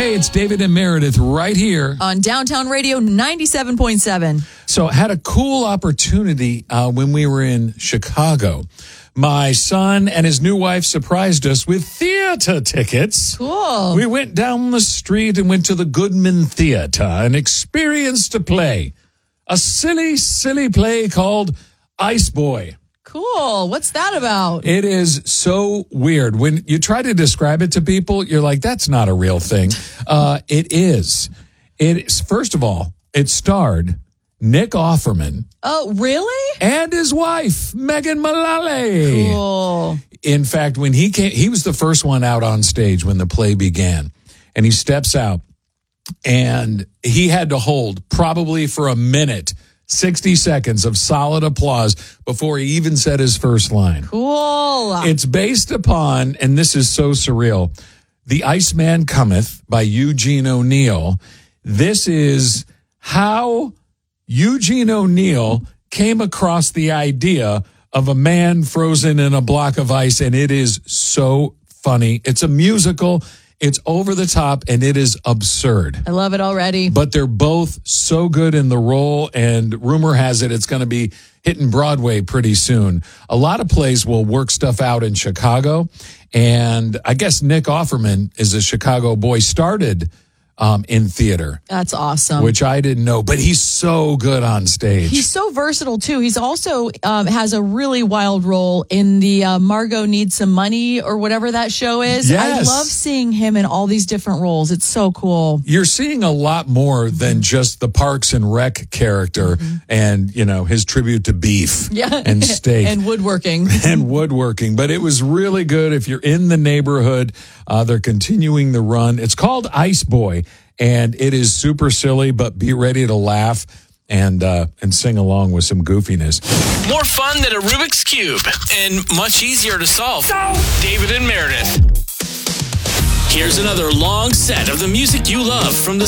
Hey, it's David and Meredith right here on Downtown Radio 97.7. So I had a cool opportunity when we were in Chicago. My son and his new wife surprised us with theater tickets. Cool. We went down the street and went to the Goodman Theater and experienced a play. A silly, silly play called Ice Boy. Cool. What's that about? It is so weird. When you try to describe it to people, you're like, that's not a real thing. It is. First of all, it starred Nick Offerman. Oh, really? And his wife, Megan Mullally. Cool. In fact, when he came, he was the first one out on stage when the play began. And he steps out, and he had to hold probably for a minute 60 seconds of solid applause before he even said his first line. Cool. It's based upon, and this is so surreal, The Iceman Cometh by Eugene O'Neill. This is how Eugene O'Neill came across the idea of a man frozen in a block of ice, and it is so funny. It's a musical. It's over the top, and it is absurd. I love it already. But they're both so good in the role, and rumor has it it's going to be hitting Broadway pretty soon. A lot of plays will work stuff out in Chicago, and I guess Nick Offerman is a Chicago boy, started in theater. That's awesome. Which I didn't know, but he's so good on stage. He's so versatile, too. He's also has a really wild role in the Margot Needs Some Money or whatever that show is. Yes. I love seeing him in all these different roles. It's so cool. You're seeing a lot more than just the Parks and Rec character and, you know, his tribute to beef and steak. And woodworking. And woodworking. But it was really good. If you're in the neighborhood, they're continuing the run. It's called Ice Boy. And it is super silly, but be ready to laugh and sing along with some goofiness. More fun than a Rubik's Cube and much easier to solve. David and Meredith. Here's another long set of the music you love from the